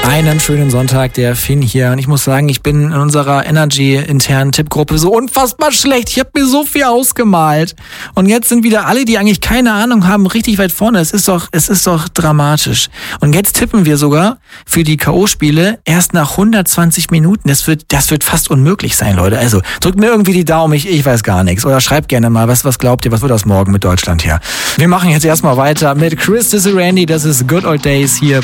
Einen schönen Sonntag, der Finn hier. Und ich muss sagen, ich bin in unserer Energy-internen Tippgruppe so unfassbar schlecht. Ich habe mir so viel ausgemalt. Und jetzt sind wieder alle, die eigentlich keine Ahnung haben, richtig weit vorne. Es ist doch dramatisch. Und jetzt tippen wir sogar für die K.O.-Spiele erst nach 120 Minuten. Das wird fast unmöglich sein, Leute. Also drückt mir irgendwie die Daumen, ich weiß gar nichts. Oder schreibt gerne mal, was glaubt ihr, was wird das morgen mit Deutschland hier? Wir machen jetzt erstmal weiter mit Chris Randy. Das ist Good Old Days hier